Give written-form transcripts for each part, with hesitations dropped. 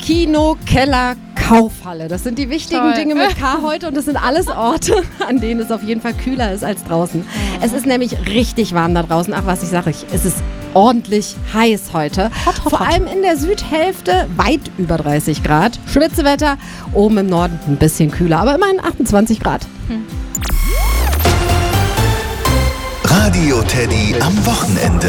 Kino, Keller, Kaufhalle. Das sind die wichtigen Dinge mit K heute und das sind alles Orte, an denen es auf jeden Fall kühler ist als draußen. Es ist nämlich richtig warm da draußen. Ach, was ich sage, es ist ordentlich heiß heute. Vor allem in der Südhälfte weit über 30 Grad. Schwitzewetter, oben im Norden ein bisschen kühler, aber immerhin 28 Grad. Radio Teddy am Wochenende.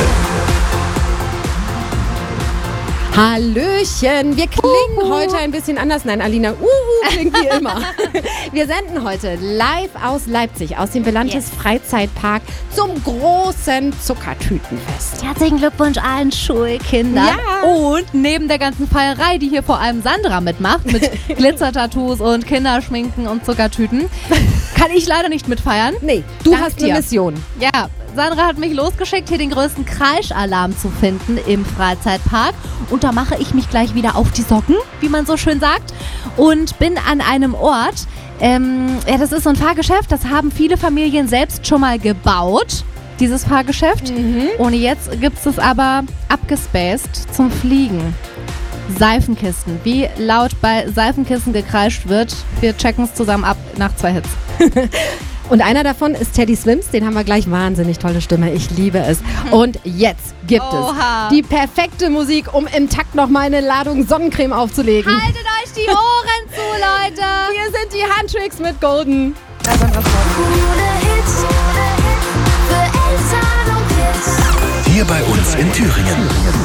Hallöchen, wir klingen heute ein bisschen anders. Nein, Alina, klingt wie immer. Wir senden heute live aus Leipzig, aus dem Belantes Freizeitpark zum großen Zuckertütenfest. Herzlichen Glückwunsch allen Schulkindern. Ja. Und neben der ganzen Feierei, die hier vor allem Sandra mitmacht, mit Glitzertattoos und Kinderschminken und Zuckertüten, kann ich leider nicht mitfeiern. Nee, du Dank hast dir. eine Mission. Ja, Sandra hat mich losgeschickt, hier den größten Kreischalarm zu finden im Freizeitpark. Und da mache ich mich gleich wieder auf die Socken, wie man so schön sagt. Und bin an einem Ort, das ist so ein Fahrgeschäft, das haben viele Familien selbst schon mal gebaut, dieses Fahrgeschäft. Und jetzt gibt es aber abgespaced zum Fliegen. Seifenkisten. Wie laut bei Seifenkisten gekreischt wird, wir checken es zusammen ab nach 2 Hits. Und einer davon ist Teddy Swims, den haben wir gleich, wahnsinnig tolle Stimme, ich liebe es. Und jetzt gibt es die perfekte Musik, um im Takt noch mal eine Ladung Sonnencreme aufzulegen. Haltet euch die Ohren zu, Leute! Hier sind die Handtricks mit Golden. Hier bei uns in Thüringen.